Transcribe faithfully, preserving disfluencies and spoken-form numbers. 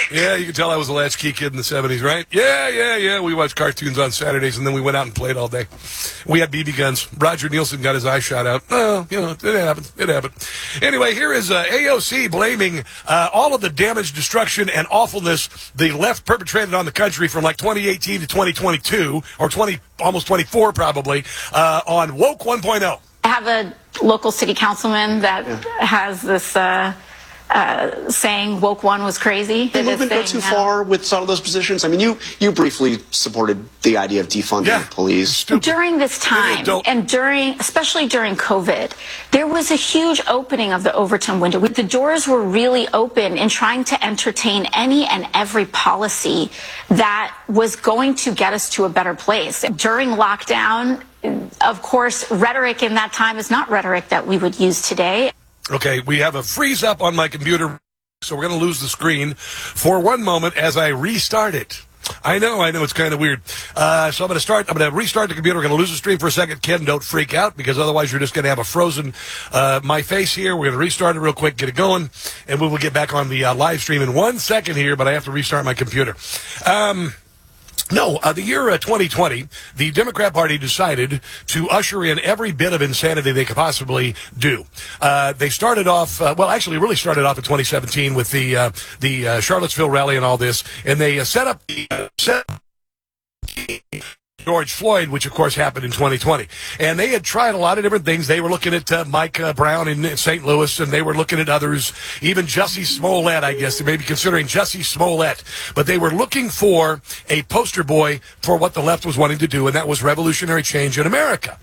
Yeah, you can tell I was a latchkey kid in the seventies, right? Yeah, yeah, yeah. We watched cartoons on Saturdays, and then we went out and played all day. We had B B guns. Roger Nielsen got his eye shot out. Oh, you know, it happened. It happened. Anyway, here is uh, A O C blaming uh, all of the damage, destruction, and awfulness the left perpetrated on the country from like twenty eighteen to twenty twenty-two, or twenty, almost twenty-four probably, uh, on Woke one point oh. I have a local city councilman that yeah. has this uh, uh, saying Woke One was crazy. Did the movement go too now. far with some of those positions? I mean, you you briefly supported the idea of defunding yeah. the police. Stupid. During this time, and during, especially during COVID, there was a huge opening of the Overton window. The doors were really open in trying to entertain any and every policy that was going to get us to a better place. During lockdown, of course, rhetoric in that time is not rhetoric that we would use today. Okay, we have a freeze up on my computer, so we're going to lose the screen for one moment as I restart it. I know, I know, it's kind of weird. Uh, so I'm going to start, I'm going to restart the computer. We're going to lose the stream for a second. Ken, don't freak out, because otherwise you're just going to have a frozen, uh, my face here. We're going to restart it real quick, get it going, and we will get back on the uh, live stream in one second here, but I have to restart my computer. Um... No, uh, the year uh, twenty twenty, the Democrat Party decided to usher in every bit of insanity they could possibly do. Uh, they started off, uh, well, actually really started off in twenty seventeen with the uh, the uh, Charlottesville rally and all this, and they uh, set up the uh, set George Floyd, which of course happened in twenty twenty. And they had tried a lot of different things. They were looking at uh, Mike uh, Brown in Saint Louis, and they were looking at others, even Jussie Smollett, I guess. They may be considering Jussie Smollett. But they were looking for a poster boy for what the left was wanting to do, and that was revolutionary change in America.